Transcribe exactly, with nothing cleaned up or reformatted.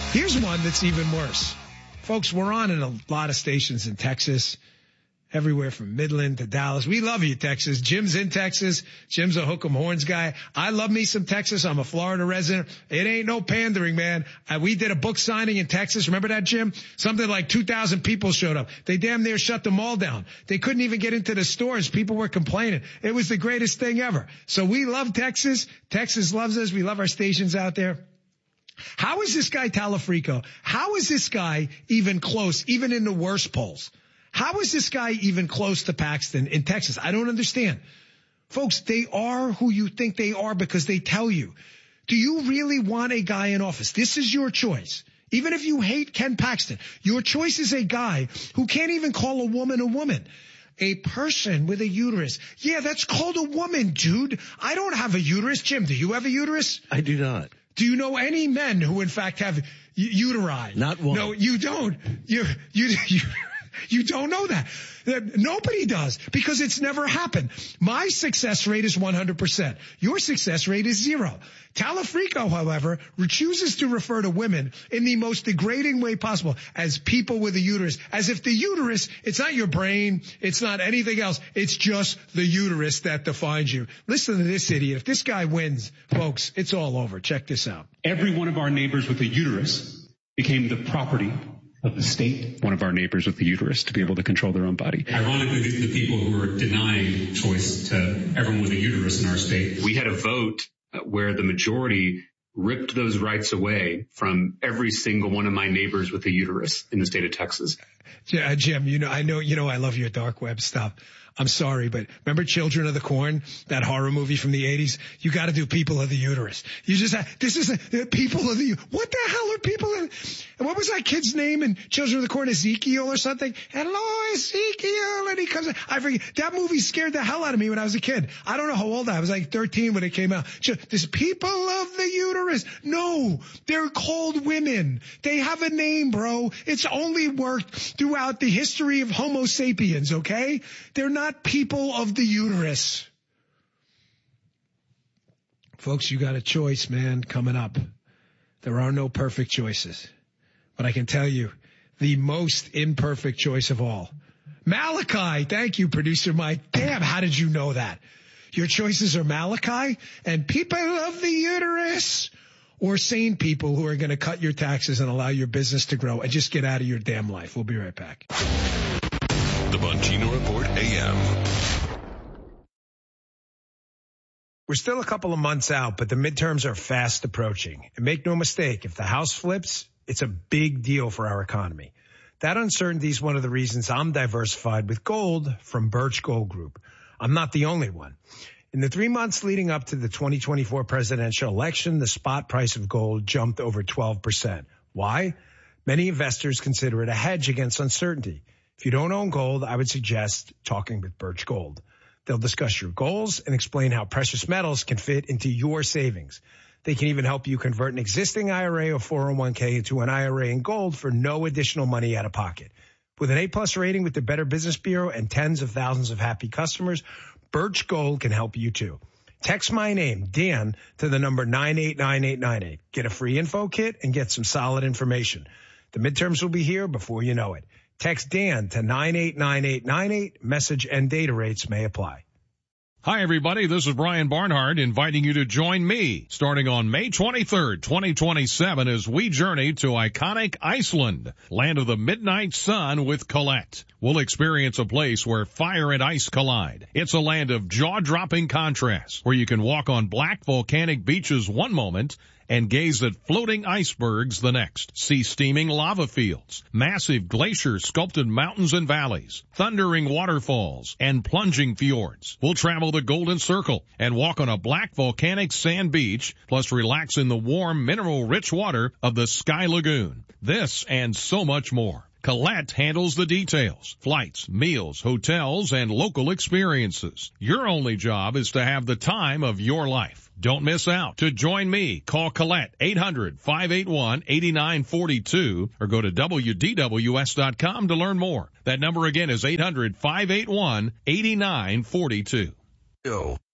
Here's one that's even worse. Folks, we're on in a lot of stations in Texas, everywhere from Midland to Dallas. We love you, Texas. Jim's in Texas. Jim's a hook 'em horns guy. I love me some Texas. I'm a Florida resident. It ain't no pandering, man. Uh, we did a book signing in Texas. Remember that, Jim? Something like two thousand people showed up. They damn near shut the mall down. They couldn't even get into the stores. People were complaining. It was the greatest thing ever. So we love Texas. Texas loves us. We love our stations out there. How is this guy Talafrico? How is this guy even close, even in the worst polls? How is this guy even close to Paxton in Texas? I don't understand. Folks, they are who you think they are because they tell you. Do you really want a guy in office? This is your choice. Even if you hate Ken Paxton, your choice is a guy who can't even call a woman a woman. A person with a uterus. Yeah, that's called a woman, dude. I don't have a uterus. Jim, do you have a uterus? I do not. Do you know any men who, in fact, have uteri? Not one. No, you don't. You, you, you, you don't know that. Nobody does because it's never happened. My success rate is one hundred percent. Your success rate is zero. Talafrico, however, chooses to refer to women in the most degrading way possible as people with a uterus, as if the uterus, it's not your brain, it's not anything else, it's just the uterus that defines you. Listen to this idiot. If this guy wins, folks, it's all over. Check this out. Every one of our neighbors with a uterus became the property of the state. One of our neighbors with the uterus to be able to control their own body. Ironically, these are the people who are denying choice to everyone with a uterus in our state. We had a vote where the majority ripped those rights away from every single one of my neighbors with a uterus in the state of Texas. Yeah, Jim, you know, I know, you know, I love your dark web stuff. I'm sorry, but remember Children of the Corn, that horror movie from the eighties? You got to do People of the Uterus. You just have, this is a, People of the, what the hell are people in, and what was that kid's name in Children of the Corn? Ezekiel or something? Hello, Ezekiel. And he comes, I forget, that movie scared the hell out of me when I was a kid. I don't know how old I was. I was like thirteen when it came out. This People of the Uterus. No, they're called women. They have a name, bro. It's only worked throughout the history of Homo sapiens, okay? They're not people of the uterus. Folks, you got a choice, man, coming up. There are no perfect choices. But I can tell you, the most imperfect choice of all. Malachi, thank you, producer Mike. Damn, how did you know that? Your choices are Malachi and people of the uterus, or sane people who are going to cut your taxes and allow your business to grow and just get out of your damn life. We'll be right back. The Bongino Report A M. We're still a couple of months out, but the midterms are fast approaching. And make no mistake, if the House flips, it's a big deal for our economy. That uncertainty is one of the reasons I'm diversified with gold from Birch Gold Group. I'm not the only one. In the three months leading up to the twenty twenty-four presidential election, the spot price of gold jumped over twelve percent. Why? Many investors consider it a hedge against uncertainty. If you don't own gold, I would suggest talking with Birch Gold. They'll discuss your goals and explain how precious metals can fit into your savings. They can even help you convert an existing I R A or four oh one k into an I R A in gold for no additional money out of pocket. With an A-plus rating with the Better Business Bureau and tens of thousands of happy customers, Birch Gold can help you too. Text my name, Dan, to the number nine eight nine eight nine eight. Get a free info kit and get some solid information. The midterms will be here before you know it. Text Dan to nine eight nine eight nine eight. Message and data rates may apply. Hi, everybody. This is Brian Barnhart inviting you to join me starting on May twenty-third, twenty twenty-seven as we journey to iconic Iceland, land of the midnight sun with Colette. We'll experience a place where fire and ice collide. It's a land of jaw-dropping contrasts where you can walk on black volcanic beaches one moment and gaze at floating icebergs the next. See steaming lava fields, massive glacier-sculpted mountains and valleys, thundering waterfalls, and plunging fjords. We'll travel the Golden Circle and walk on a black volcanic sand beach, plus relax in the warm, mineral-rich water of the Sky Lagoon. This and so much more. Colette handles the details, flights, meals, hotels, and local experiences. Your only job is to have the time of your life. Don't miss out. To join me, call Colette eight hundred, five eight one, eight nine four two or go to W D W S dot com to learn more. That number again is eight hundred, five eight one, eight nine four two. Go.